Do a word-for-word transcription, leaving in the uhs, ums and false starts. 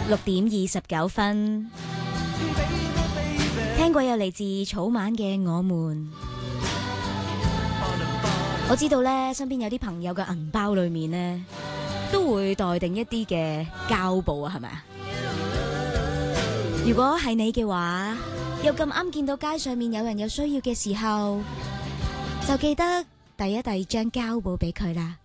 六點二十九分，聽過有嚟自草蜢嘅《我們》。我知道咧，身邊有啲朋友嘅銀包裏面呢，都會待定一啲嘅膠布啊，係咪啊？如果係你嘅話，又咁啱見到街上面有人有需要嘅時候，就記得遞一遞張膠布俾佢啦。